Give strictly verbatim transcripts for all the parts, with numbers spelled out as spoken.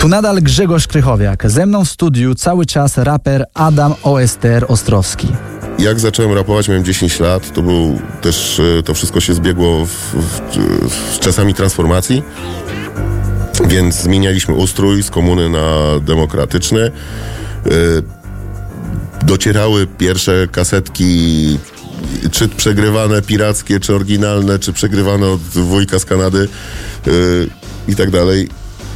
Tu nadal Grzegorz Krychowiak. Ze mną w studiu cały czas raper Adam O S T R Ostrowski. Jak zacząłem rapować, miałem dziesięć lat, to był też, to wszystko się zbiegło w, w, w czasami transformacji, więc zmienialiśmy ustrój z komuny na demokratyczny. Docierały pierwsze kasetki, czy przegrywane pirackie, czy oryginalne, czy przegrywane od wujka z Kanady i tak dalej.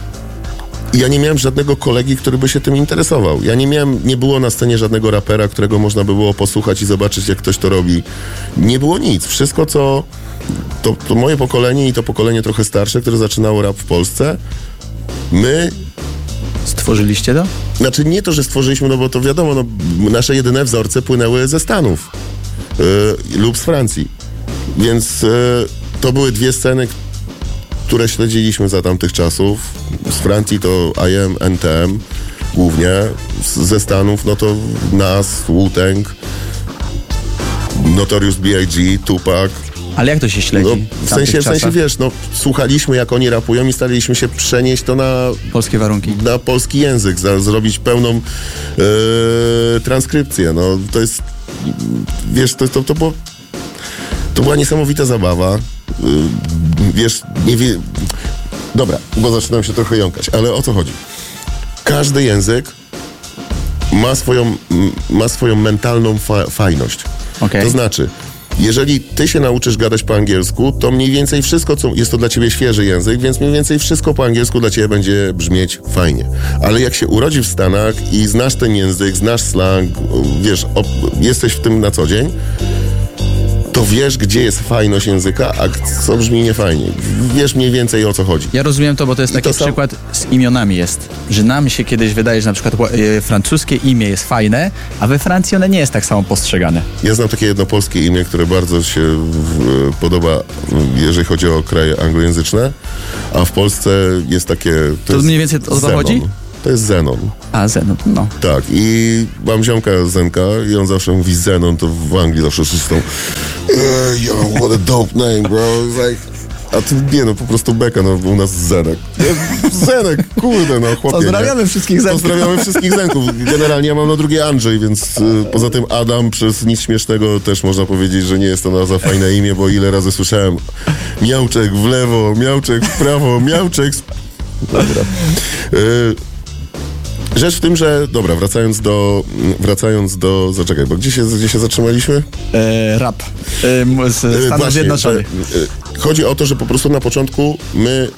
I ja nie miałem żadnego kolegi, który by się tym interesował. Ja nie miałem, nie było na scenie żadnego rapera, którego można by było posłuchać i zobaczyć, jak ktoś to robi. Nie było nic. Wszystko, co to, to moje pokolenie i to pokolenie trochę starsze, które zaczynało rap w Polsce, my... Stworzyliście to? Znaczy nie to, że stworzyliśmy, no bo to wiadomo, no, nasze jedyne wzorce płynęły ze Stanów yy, lub z Francji. Więc yy, to były dwie sceny, które śledziliśmy za tamtych czasów. Z Francji to I M, N T M głównie, z, ze Stanów no to Nas, Wu-Tang, Notorious B I G, Tupac. Ale jak to się śledzi? No, w, sensie, w sensie, wiesz, no, słuchaliśmy, jak oni rapują i staraliśmy się przenieść to na polskie warunki, na polski język, za, zrobić pełną yy, transkrypcję. No, to jest, wiesz, to, to, to, było, to była niesamowita zabawa. Yy, wiesz, nie wie... Dobra, bo zaczynam się trochę jąkać, ale o co chodzi? Każdy język ma swoją, ma swoją mentalną fa- fajność. Okay. To znaczy, jeżeli ty się nauczysz gadać po angielsku, to mniej więcej wszystko, co jest to dla ciebie świeży język, więc mniej więcej wszystko po angielsku dla ciebie będzie brzmieć fajnie. Ale jak się urodzi w Stanach i znasz ten język, znasz slang, wiesz, op, jesteś w tym na co dzień, to wiesz, gdzie jest fajność języka, a co brzmi niefajnie. Wiesz mniej więcej, o co chodzi. Ja rozumiem to, bo to jest taki sam... przykład z imionami jest, że nam się kiedyś wydaje, że na przykład e, francuskie imię jest fajne, a we Francji one nie jest tak samo postrzegane. Ja znam takie jedno polskie imię, które bardzo się w, podoba, jeżeli chodzi o kraje anglojęzyczne, a w Polsce jest takie... To, to mniej więcej o co chodzi? To jest Zenon. A, Zenon, no. Tak, i mam ziomka Zenka i on zawsze mówi Zenon, to w Anglii zawsze wszyscy tą yo, what a dope name, bro. It's like, a ty nie, no po prostu beka, no u nas Zenek. Zenek, kurde, no chłopie. Pozdrawiamy nie? wszystkich Zenków. Pozdrawiamy wszystkich Zenków. Generalnie ja mam na drugie Andrzej, więc y, poza tym Adam przez nic śmiesznego też można powiedzieć, że nie jest to za fajne imię, bo ile razy słyszałem miałczek w lewo, miałczek w prawo, miałczek... Sp- Dobra. Y, Rzecz w tym, że, dobra, wracając do, wracając do, zaczekaj, bo gdzie się, gdzie się zatrzymaliśmy? E, rap e, z Stanów Zjednoczonych. E, chodzi o to, że po prostu na początku my,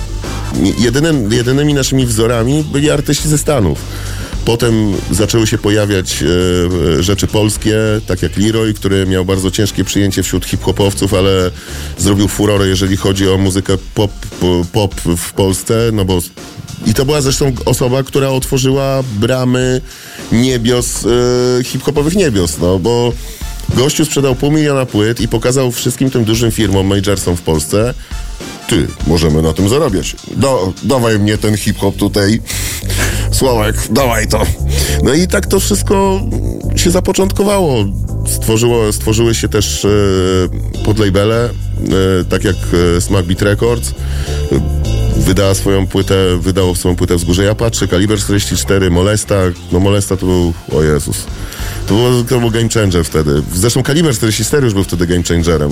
jedynym, jedynymi naszymi wzorami byli artyści ze Stanów. Potem zaczęły się pojawiać e, rzeczy polskie, tak jak Leroy, który miał bardzo ciężkie przyjęcie wśród hip-hopowców, ale zrobił furorę, jeżeli chodzi o muzykę pop, pop w Polsce, no bo i to była zresztą osoba, która otworzyła bramy niebios, e, hip-hopowych niebios, no bo gościu sprzedał pół miliona płyt i pokazał wszystkim tym dużym firmom, majorsom w Polsce, ty, możemy na tym zarabiać. Da, dawaj mnie ten hip-hop tutaj. Sławek, dawaj to. No i tak to wszystko się zapoczątkowało. Stworzyło, stworzyły się też e, podlabele, e, tak jak e, Smack Beat Records. Wydała swoją płytę, wydało swoją płytę Wzgórze Japaczy, Kaliber czterdzieści cztery, Molesta. No Molesta to był, o Jezus, to był, to był game changer wtedy. Zresztą Kaliber czterdzieści cztery już był wtedy game changerem.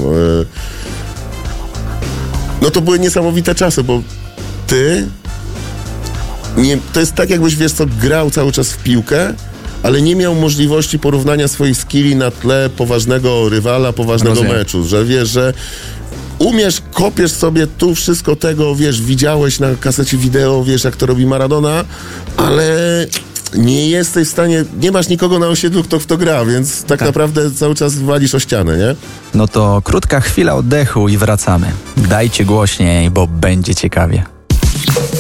No to były niesamowite czasy, bo ty, nie, to jest tak jakbyś, wiesz co, grał cały czas w piłkę, ale nie miał możliwości porównania swoich skilli na tle poważnego rywala, poważnego Rozumiem. meczu, że wiesz, że umiesz, kopiesz sobie tu wszystko tego, wiesz, widziałeś na kasecie wideo, wiesz, jak to robi Maradona, ale nie jesteś w stanie, nie masz nikogo na osiedlu, kto w to gra, więc tak, tak naprawdę cały czas walisz o ścianę, nie? No to krótka chwila oddechu i wracamy. Dajcie głośniej, bo będzie ciekawie.